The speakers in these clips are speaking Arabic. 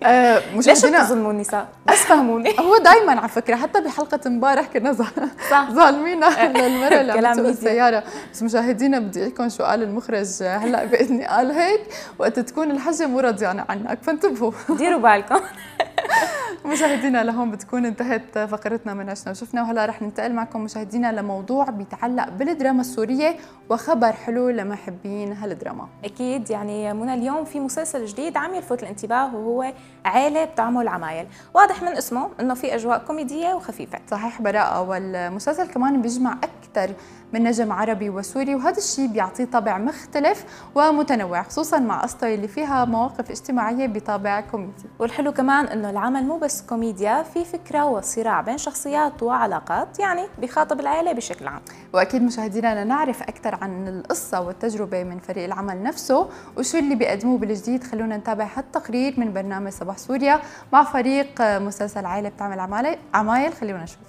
ليش مشاهدينا بتظلموا النساء؟ بس فهموني. هو دائما على فكره، حتى بحلقه امبارح كنا ظالمينا للمرأة اللي عم تسوق السياره. بس مشاهدينا بدي لكم شو قال المخرج هلا باذني، قال هيك وقت تكون الحجه مو راضيانه عنك، فانتبهوا ديروا بالكم. مشاهدينا لهون بتكون انتهت فقرتنا من عشنا وشفنا، وهلا رح ننتقل معكم مشاهدينا لموضوع بيتعلق بالدراما السوريه وخبر حلو لمحبين هالدراما. اكيد يعني منى، اليوم في مسلسل جديد عم يلفت الانتباه وهو عائله بتعمل عمايل. واضح من اسمه انه في اجواء كوميديه وخفيفه. صحيح براءه، والمسلسل كمان بيجمع اكثر من نجم عربي وسوري، وهذا الشيء بيعطيه طابع مختلف ومتنوع، خصوصا مع قصته اللي فيها مواقف اجتماعيه بطابع كوميدي. والحلو كمان انه العمل مو بس كوميديا، في فكره وصراع بين شخصيات وعلاقات، يعني بيخاطب العائله بشكل عام. واكيد مشاهدينا لنعرف اكثر عن القصه والتجربه من فريق العمل نفسه وشو اللي بيقدموه بالجديد، خلونا نتابع هالتقرير من برنامج صباح سوريا مع فريق مسلسل عائله بتعمل عمايل. خلونا نشوف.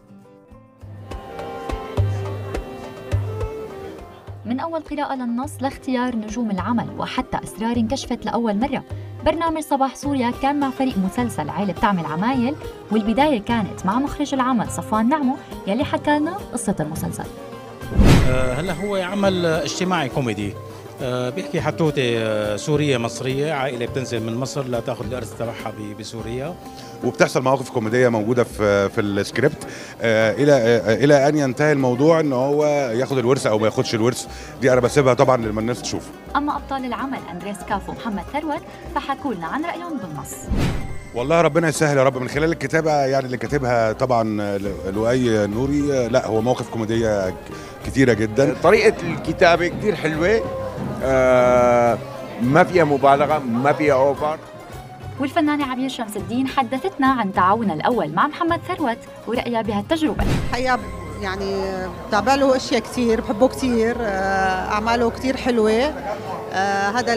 من أول قراءة للنص لاختيار نجوم العمل وحتى أسرار انكشفت لأول مرة، برنامج صباح سوريا كان مع فريق مسلسل عائلة بتعمل عمايل، والبداية كانت مع مخرج العمل صفوان نعمو يلي حكى لنا قصة المسلسل. هلا هو عمل اجتماعي كوميدي، بيحكي حتوته سورية مصرية، عائلة بتنزل من مصر لتاخذ الإرث تبعها بسوريا، وبتحصل مواقف كوميديه موجوده في السكريبت الى ان ينتهي الموضوع ان هو ياخد الورث او ما ياخدش الورث. دي انا بسيبها طبعا لما الناس تشوف. اما ابطال العمل اندريس كاف ومحمد ثروت فحكوا لنا عن رايهم بالنص. والله ربنا يسهل يا رب. من خلال الكتابه يعني اللي كاتبها طبعا لؤي نوري، لا هو مواقف كوميديه كتيره جدا. طريقه الكتابه كتير حلوه، ما فيها مبالغه، ما فيها اوفر. والفنانة عبير شمس الدين حدثتنا عن تعاونها الأول مع محمد ثروت ورأيها بهالتجربة. الحقيقة يعني تابع له أشياء كثير، بحبه كثير، أعماله كثير حلوة. هذا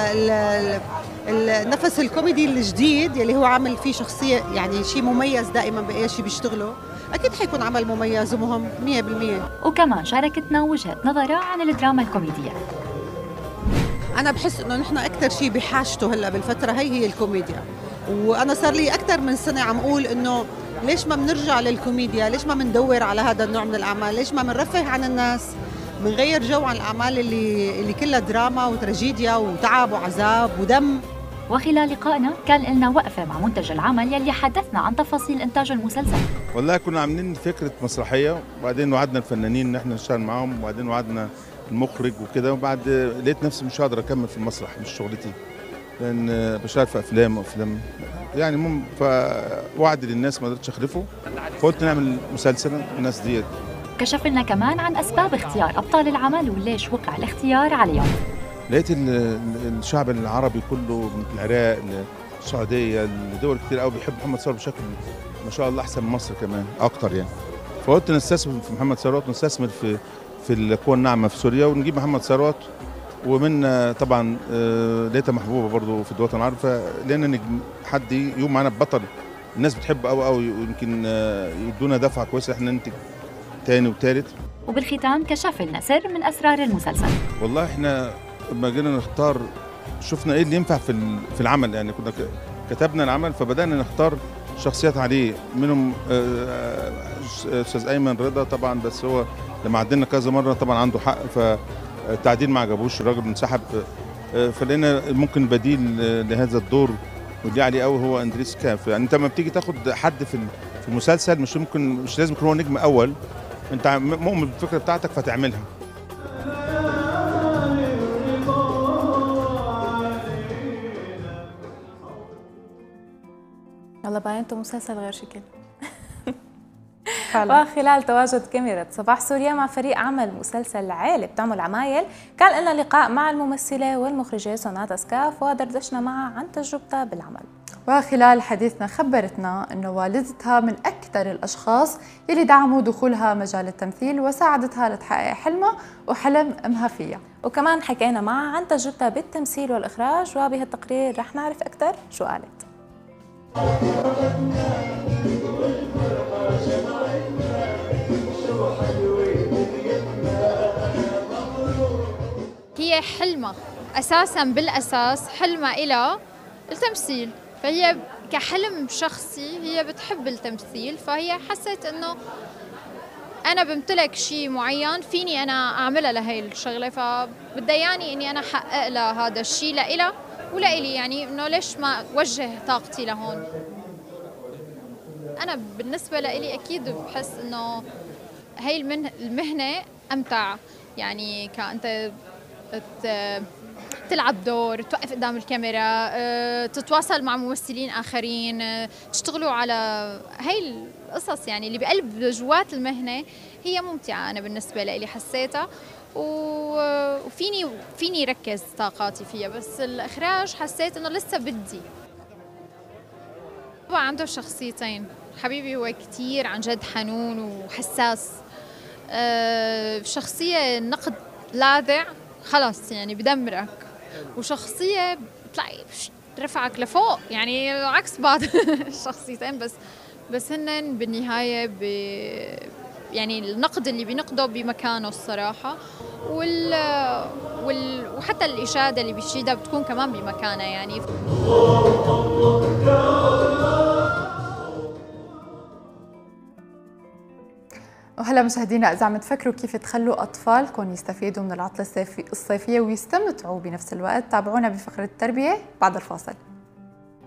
النفس الكوميدي الجديد يلي هو عامل فيه شخصية يعني شيء مميز دائما بأي شيء بيشتغله، أكيد حيكون عمل مميز ومهم 100%. وكمان شاركتنا وجهة نظرها عن الدراما الكوميدية. أنا بحس إنه نحن أكثر شيء بحاجته هلا بالفترة هي الكوميديا، وأنا صار لي أكثر من سنة عم أقول إنه ليش ما بنرجع للكوميديا؟ ليش ما بندور على هذا النوع من الأعمال؟ ليش ما بنرفه عن الناس؟ بنغير جو عن الأعمال اللي كلها دراما وتراجيديا وتعب وعذاب ودم. وخلال لقائنا كان لنا وقفة مع منتج العمل يلي حدثنا عن تفاصيل إنتاج المسلسل. والله كنا عاملين فكرة مسرحية، وبعدين وعدنا الفنانين إن احنا نشتغل معاهم، وبعدين وعدنا المخرج وكده، وبعد لقيت نفسي مش قادر اكمل في المسرح، مش شغلتي، لان بشتغل في افلام يعني فوعد للناس ما قدرتش اخلفه، فقلت نعمل مسلسل الناس ديت. كشف لنا كمان عن اسباب اختيار ابطال العمل وليش وقع الاختيار عليهم. لقيت الشعب العربي كله من العراق للسعوديه لدول كتير قوي بيحب محمد ثروت بشكل ما شاء الله احسن من مصر كمان اكتر يعني. فقلت نستثمر في محمد ثروت ونستثمر في القوى الناعمه في سوريا ونجيب محمد ثروت، ومن طبعا لقيتها محبوبه برضه في الوطن العربي، فلقينا حد يقوم معانا ببطل الناس بتحبه قوي قوي، ويمكن يدونا دفعه كويسه احنا ننتج تاني وتالت. وبالختام كشف لنا سر من اسرار المسلسل. والله احنا لما جينا نختار شفنا ايه اللي ينفع في العمل، يعني كنا كتبنا العمل فبدانا نختار شخصيات عليه، منهم استاذ ايمن رضا طبعا، بس هو لما عدلنا كذا مره طبعا عنده حق، فالتعديل ما عجبوش، الراجل انسحب، فلقينا ممكن بديل لهذا الدور واللي عليه قوي هو اندريس كاف. يعني انت لما بتيجي تاخد حد في المسلسل مش لازم يكون هو نجم اول، انت مؤمن بالفكره بتاعتك فتعملها. والله باينتوا مسلسل غير شكل. وخلال تواجد كاميرا صباح سوريا مع فريق عمل مسلسل عائلة بتعمل عمايل، كان لنا لقاء مع الممثلة والمخرجة سوناتا سكاف ودردشنا معها عن تجربتها بالعمل. وخلال حديثنا خبرتنا أنه والدتها من أكثر الأشخاص اللي دعموا دخولها مجال التمثيل وساعدتها لتحقق حلمها وحلم أمها فيها. وكمان حكينا معها عن تجربتها بالتمثيل والإخراج، وبهالتقرير رح نعرف أكثر شو قالت. هي حلمها اساسا بالاساس حلمها الها التمثيل، فهي كحلم شخصي هي بتحب التمثيل، فهي حست إنه أنا بمتلك شيء معين فيني أنا أعملها لهي الشغلة، فبدها يعني إني أنا أحقق لها هذا الشيء لإلها ولإلي، يعني إنه ليش ما وجه طاقتي لهون. أنا بالنسبة لإلي أكيد بحس إنه هي المهنة أمتع، يعني كأنت تلعب دور، توقف قدام الكاميرا، تتواصل مع ممثلين آخرين، تشتغلوا على هي القصص يعني اللي بقلب جوات المهنة هي ممتعة. أنا بالنسبة لي حسيتها وفيني ركز طاقاتي فيها، بس الإخراج حسيت إنه لسه بدي. هو عنده شخصيتين، حبيبي هو كتير عن جد حنون وحساس، شخصية نقد لاذع خلاص يعني بدمرك، وشخصية بتلاقي رفعك لفوق، يعني عكس بعض الشخصيتين، بس هن بالنهاية يعني النقد اللي بينقده بمكانه الصراحة، وحتى الإشادة اللي بيشيدها بتكون كمان بمكانها يعني. وهلا مشاهدينا، إذا عم تفكروا كيف تخلوا أطفالكم يستفيدوا من العطلة الصيفية ويستمتعوا بنفس الوقت، تابعونا بفقرة التربية بعد الفاصل.